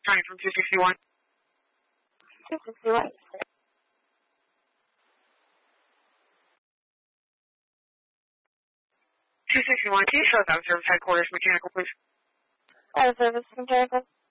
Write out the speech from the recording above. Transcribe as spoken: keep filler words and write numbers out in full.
Johnny from two sixty-one. two sixty-one. two sixty-one, can you show us out of service headquarters mechanical, please? Out of service mechanical.